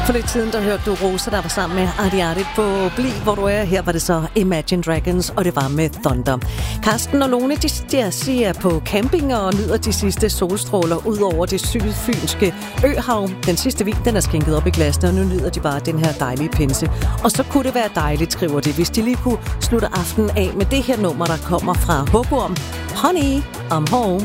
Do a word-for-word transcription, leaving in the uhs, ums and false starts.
For lidt tiden, der hørte du Rosa, der var sammen med Arti Arti på Bli, hvor du er. Her var det så Imagine Dragons, og det var med Thunder. Karsten og Lone, de, de siger på camping og nyder de sidste solstråler ud over det sydfynske øhav. Den sidste vin, den er skænket op i glasene, og nu nyder de bare den her dejlige pinse. Og så kunne det være dejligt, skriver de, hvis de lige kunne slutte aftenen af med det her nummer, der kommer fra Håborm. Honey, I'm home.